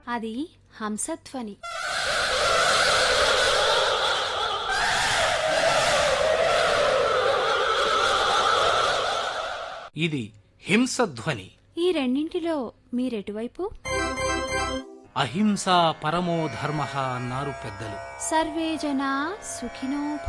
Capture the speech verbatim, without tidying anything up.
అది హంసధ్వని. ఇది హింసధ్వని. ఈ రెండింటిలో మీరెటువైపు? అహింసా పరమో ధర్మ అన్నారు పెద్దలు. సర్వే జనా సుఖినో